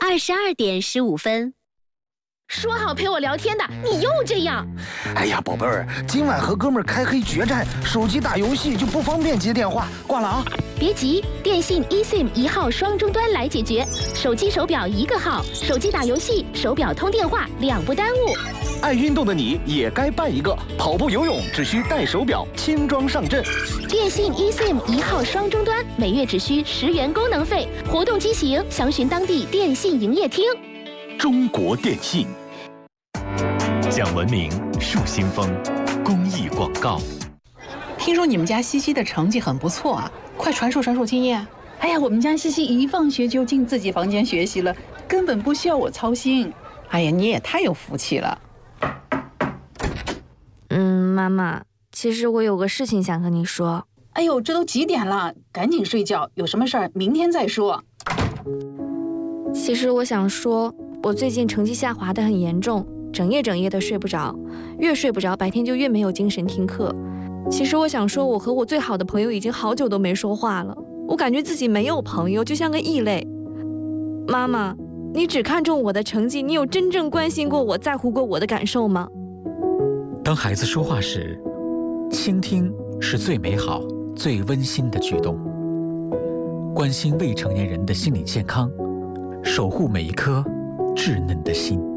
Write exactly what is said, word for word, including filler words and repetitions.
二十二点十五分。 说好陪我聊天的，你又这样。 哎呀，宝贝儿，今晚和哥们儿开黑决战，手机打游戏就不方便接电话，挂了啊。 别急，电信 eSIM 一号双终端来解决，手机手表一个号，手机打游戏，手表通电话，两不耽误。 爱运动的你也该办一个，跑步游泳只需带手表，轻装上阵。 电信 eSIM 一号双终端，每月只需十元功能费，活动机型详询当地电信营业厅。 中国电信。 讲文明树新风公益广告。 听说你们家西西的成绩很不错啊，快传授传授经验。 哎呀，我们家西西一放学就进自己房间学习了，根本不需要我操心。 哎呀，你也太有福气了。 嗯，妈妈，其实我有个事情想和你说。 哎呦，这都几点了？赶紧睡觉，有什么事儿明天再说。 其实我想说，我最近成绩下滑得很严重，整夜整夜的睡不着，越睡不着，白天就越没有精神听课。其实我想说，我和我最好的朋友已经好久都没说话了，我感觉自己没有朋友，就像个异类。妈妈，你只看重我的成绩，你有真正关心过我，在乎过我的感受吗？ 当孩子说话时，倾听是最美好、最温馨的举动。关心未成年人的心理健康，守护每一颗稚嫩的心。